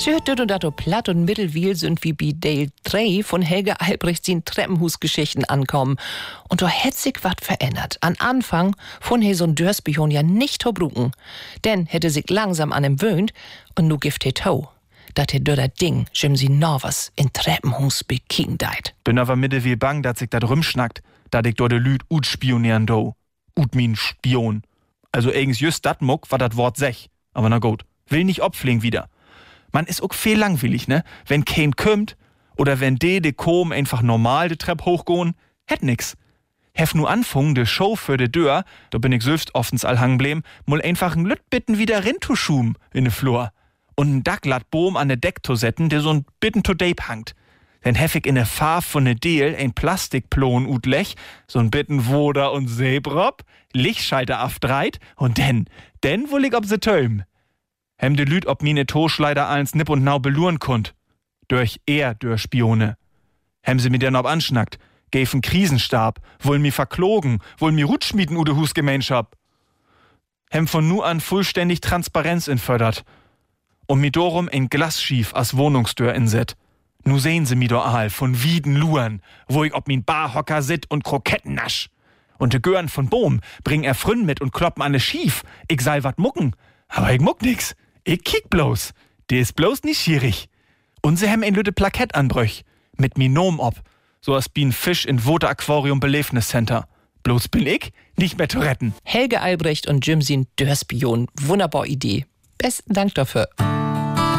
Sie hört dort und dato platt und Mittelwiel sind wie bei Dale 3 von Helge Albrecht in Treppenhusgeschichten ankommen. Und da hätt sich wat verändert. An Anfang von he so'n Dörsbichon ja nicht verbruchen. Denn hätte sich langsam an ihm wöhnt und nu gift he tau. Dat he dörr Ding, schim sie Norvers in Treppenhus bekicken deit. Bin aber Mittelwiel bang, dat sich da drüm schnackt, dat ich dort de Lüd ut spionieren do. Ut min Spion. Also eigens just dat Muck war dat Wort sech. Aber na gut, will nicht opfliegen wieder. Man ist auch viel langweilig, ne? Wenn kein kümmt oder wenn de kom einfach normal de Trepp hochgoen, hätt nix. Hef nu anfungen de Show für de Dör, da bin ich selbst oftens all hangbleem, mul einfach n Lüt bitten wieder rintuschum in de Flur. Und n Dacklat Boom an de Decktosetten, der so'n bitten to Dape hangt. Dann hef ich in de Farb von de Deel ein Plastikplon utlech, so'n bitten Woder und Seebrop, Lichtschalter afdreit und denn will ich ob se töm. Hem de Lüd ob mine Toschleider eins nipp und nau beluren konnt. Durch Spione. Hem se mir denn ob anschnackt, gefen Krisenstab, wohl mi verklogen, wohl mi Rutschmieden ude Husgemeinschap. Hem von nu an vollständig Transparenz infördert. Und mi dorum ein Glasschief as Wohnungstür inset. Nu sehen se mi do aal von Wieden luren, wo ich ob min Barhocker sit und Kroketten nasch. Und de Gören von Bohm bring er Frünn mit und kloppen an de Schief. Ich sei wat mucken, aber ich muck nix. Ich kick bloß. Der ist bloß nicht schierig. Und sie haben ein lütte Plakett anbrüch. Mit mi Nom ob. So as bin Fisch in Wote Aquarium Belebniscenter. Bloß bin ich nicht mehr zu retten. Helge Albrecht und Jim sind Dörspion. Wunderbar Idee. Besten Dank dafür.